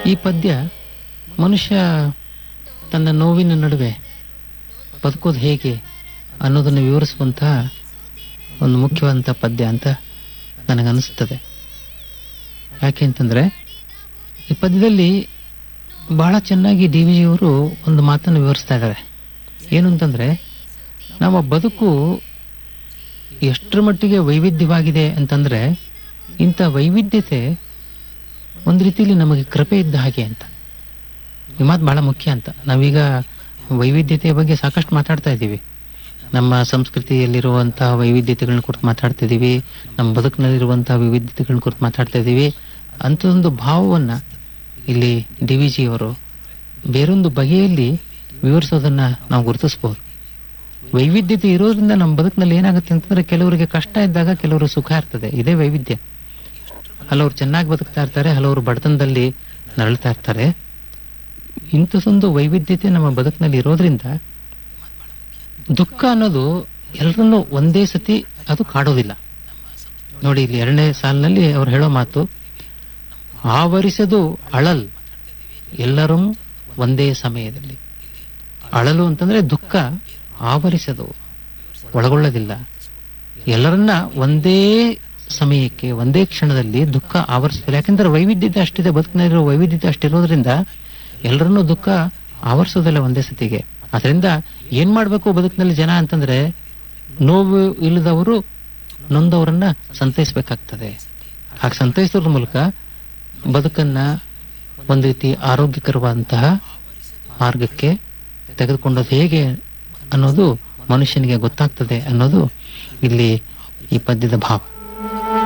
ಈ ಪದ್ಯ ಮನುಷ್ಯ ತನ್ನ ನೋವಿನ ನಡುವೆ ಬದುಕೋದು ಹೇಗೆ ಅನ್ನೋದನ್ನು ವಿವರಿಸುವಂತಹ ಒಂದು ಮುಖ್ಯವಾದಂತಹ ಪದ್ಯ ಅಂತ ನನಗನ್ನಿಸ್ತದೆ. ಯಾಕೆ ಅಂತಂದ್ರೆ ಈ ಪದ್ಯದಲ್ಲಿ ಬಹಳ ಚೆನ್ನಾಗಿ ಡಿ.ವಿ.ಜಿಯವರು ಒಂದು ಮಾತನ್ನು ವಿವರಿಸ್ತಾ ಇದ್ದಾರೆ. ಏನು ಅಂತಂದ್ರೆ, ನಮ್ಮ ಬದುಕು ಎಷ್ಟರ ಮಟ್ಟಿಗೆ ವೈವಿಧ್ಯವಾಗಿದೆ ಅಂತಂದ್ರೆ, ಇಂಥ ವೈವಿಧ್ಯತೆ ಒಂದು ರೀತಿಯಲ್ಲಿ ನಮಗೆ ಕೃಪೆ ಇದ್ದ ಹಾಗೆ ಅಂತ. ಈ ಮಾತು ಬಹಳ ಮುಖ್ಯ ಅಂತ. ನಾವೀಗ ವೈವಿಧ್ಯತೆಯ ಬಗ್ಗೆ ಸಾಕಷ್ಟು ಮಾತಾಡ್ತಾ ಇದ್ದೀವಿ. ನಮ್ಮ ಸಂಸ್ಕೃತಿಯಲ್ಲಿರುವಂತಹ ವೈವಿಧ್ಯತೆಗಳನ್ನ ಕುರಿತು ಮಾತಾಡ್ತಾ ಇದ್ದೀವಿ, ನಮ್ಮ ಬದುಕಿನಲ್ಲಿರುವಂತಹ ವೈವಿಧ್ಯತೆಗಳನ್ನ ಕುರಿತು ಮಾತಾಡ್ತಾ ಇದ್ದೀವಿ. ಅಂಥದೊಂದು ಭಾವವನ್ನ ಇಲ್ಲಿ ಡಿ.ವಿ.ಜಿಯವರು ಬೇರೊಂದು ಬಗೆಯಲ್ಲಿ ವಿವರಿಸೋದನ್ನ ನಾವು ಗುರುತಿಸಬಹುದು. ವೈವಿಧ್ಯತೆ ಇರೋದ್ರಿಂದ ನಮ್ಮ ಬದುಕಿನಲ್ಲಿ ಏನಾಗುತ್ತೆ ಅಂತಂದ್ರೆ, ಕೆಲವರಿಗೆ ಕಷ್ಟ ಇದ್ದಾಗ ಕೆಲವರು ಸುಖ ಇರ್ತದೆ, ಇದೇ ವೈವಿಧ್ಯ. ಹಲವರು ಚೆನ್ನಾಗಿ ಬದುಕ್ತಾ ಇರ್ತಾರೆ, ಹಲವರು ಬಡತನದಲ್ಲಿ ನರಳ್ತಾ ಇರ್ತಾರೆ. ಇಂಥದೊಂದು ವೈವಿಧ್ಯತೆ ನಮ್ಮ ಬದುಕಿನಲ್ಲಿ ಇರೋದ್ರಿಂದ ದುಃಖ ಅನ್ನೋದು ಎಲ್ಲರನ್ನೂ ಒಂದೇ ಸತಿ ಅದು ಕಾಡೋದಿಲ್ಲ. ನೋಡಿ, ಇಲ್ಲಿ 2ನೇ ಸಾಲಿನಲ್ಲಿ ಅವ್ರು ಹೇಳೋ ಮಾತು, ಆವರಿಸದು ಅಳಲ್ ಎಲ್ಲರೂ ಒಂದೇ ಸಮಯದಲ್ಲಿ. ಅಳಲು ಅಂತಂದ್ರೆ ದುಃಖ ಆವರಿಸದು, ಒಳಗೊಳ್ಳೋದಿಲ್ಲ. ಎಲ್ಲರನ್ನ ಒಂದೇ ಸಮಯಕ್ಕೆ ಒಂದೇ ಕ್ಷಣದಲ್ಲಿ ದುಃಖ ಆವರಿಸೋದಿಲ್ಲ. ಯಾಕಂದ್ರೆ ವೈವಿಧ್ಯತೆ ಅಷ್ಟಿದೆ, ಬದುಕಿನಲ್ಲಿರೋ ವೈವಿಧ್ಯತೆ ಅಷ್ಟಿರೋದ್ರಿಂದ ಎಲ್ಲರನ್ನೂ ದುಃಖ ಆವರಿಸೋದಿಲ್ಲ ಒಂದೇ ಸತಿಗೆ. ಅದರಿಂದ ಏನ್ ಮಾಡ್ಬೇಕು ಬದುಕಿನಲ್ಲಿ ಜನ ಅಂತಂದ್ರೆ, ನೋವು ಇಲ್ಲದವರು ನೊಂದವರನ್ನ ಸಂತೈಸಬೇಕಾಗ್ತದೆ. ಹಾಗೆ ಸಂತೈಸೋದ್ರ ಮೂಲಕ ಬದುಕನ್ನ ಒಂದು ರೀತಿ ಆರೋಗ್ಯಕರವಾದಂತಹ ಮಾರ್ಗಕ್ಕೆ ತೆಗೆದುಕೊಂಡೋದು ಹೇಗೆ ಅನ್ನೋದು ಮನುಷ್ಯನಿಗೆ ಗೊತ್ತಾಗ್ತದೆ ಅನ್ನೋದು ಇಲ್ಲಿ ಈ ಪದ್ಯದ ಭಾವ.